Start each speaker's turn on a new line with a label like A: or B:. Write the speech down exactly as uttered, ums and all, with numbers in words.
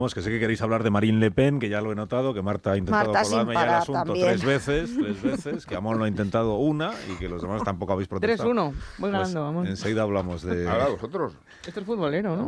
A: Que sé que queréis hablar de Marine Le Pen, que ya lo he notado, que Marta ha intentado
B: Marta
A: colarme ya el asunto
B: también.
A: tres veces, tres veces, que Amón lo ha intentado una y que los demás tampoco habéis protestado.
C: tres uno, voy ganando,
A: pues
C: Amón.
A: enseguida hablamos de...
D: Ahora vosotros.
C: Esto es futbolero, ¿no?